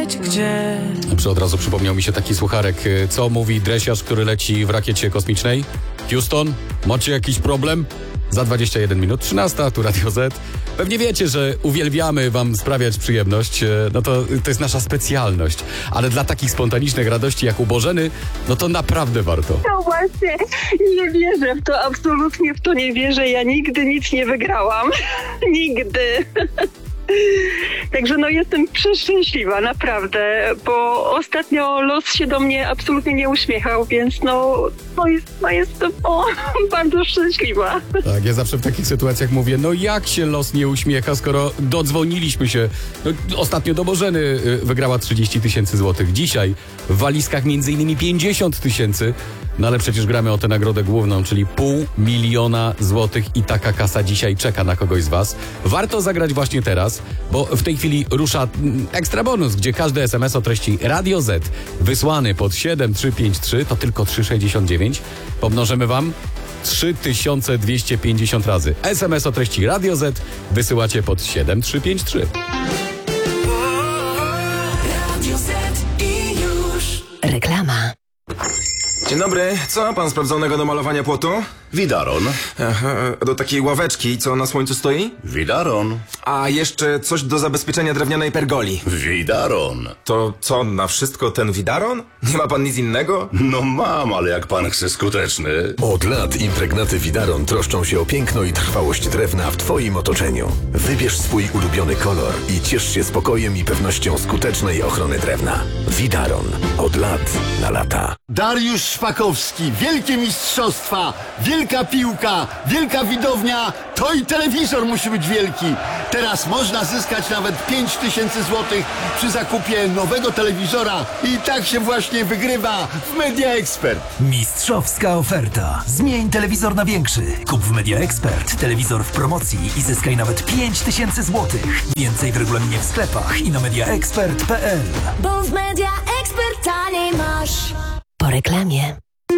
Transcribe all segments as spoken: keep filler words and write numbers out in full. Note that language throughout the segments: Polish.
leć gdzie. Przy od razu przypomniał mi się taki słucharek. Co mówi dresiarz, który leci w rakiecie kosmicznej? Houston, macie jakiś problem? Za dwadzieścia jeden minut, trzynasta, tu Radio Z. Pewnie wiecie, że uwielbiamy wam sprawiać przyjemność, no to, to jest nasza specjalność. Ale dla takich spontanicznych radości jak u Bożeny, no to naprawdę warto. No właśnie, nie wierzę w to, absolutnie w to nie wierzę. Ja nigdy nic nie wygrałam. Nigdy. Także no jestem przeszczęśliwa, naprawdę, bo ostatnio los się do mnie absolutnie nie uśmiechał, więc no, no, jest, no jestem o, bardzo szczęśliwa. Tak, ja zawsze w takich sytuacjach mówię, no jak się los nie uśmiecha, skoro dodzwoniliśmy się. No, ostatnio do Bożeny y, wygrała trzydzieści tysięcy złotych. Dzisiaj w walizkach między innymi pięćdziesiąt tysięcy. No ale przecież gramy o tę nagrodę główną, czyli pół miliona złotych i taka kasa dzisiaj czeka na kogoś z was. Warto zagrać właśnie teraz, bo w tej chwili rusza ekstra bonus, gdzie każdy es em es o treści Radio Z wysłany pod siedem trzy pięć trzy to tylko trzy sześćdziesiąt dziewięć. Pomnożymy wam trzy tysiące dwieście pięćdziesiąt razy. es em es o treści Radio Z wysyłacie pod siedem trzy pięć trzy. Radio Z i już. Reklama. Dzień dobry, co ma pan sprawdzonego do malowania płotu? Widaron. Aha, do takiej ławeczki, co na słońcu stoi? Widaron. A jeszcze coś do zabezpieczenia drewnianej pergoli. Widaron. To co, na wszystko ten widaron? Nie ma pan nic innego? No mam, ale jak pan chce skuteczny. Od lat impregnaty Widaron troszczą się o piękno i trwałość drewna w twoim otoczeniu. Wybierz swój ulubiony kolor i ciesz się spokojem i pewnością skutecznej ochrony drewna. Widaron. Od lat na lata. Dariusz Szpakowski, wielkie mistrzostwa, wielka piłka, wielka widownia, to i telewizor musi być wielki. Teraz można zyskać nawet pięć tysięcy złotych przy zakupie nowego telewizora i tak się właśnie wygrywa w Media Expert. Mistrzowska oferta. Zmień telewizor na większy. Kup w Media Expert telewizor w promocji i zyskaj nawet pięć tysięcy złotych. Więcej w regulaminie w sklepach i na mediaexpert kropka p l. Bo w Media Expert taniej masz. Po reklamie.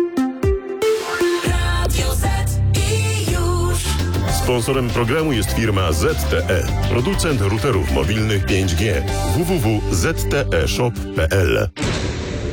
Radio Z i już. Sponsorem programu jest firma Z T E, producent routerów mobilnych pięć G. w w w kropka z t e shop kropka p l.